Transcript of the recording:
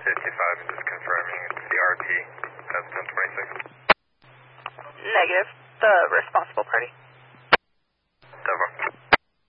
55, just confirming it's the RP. That's 1026. Negative. The responsible party.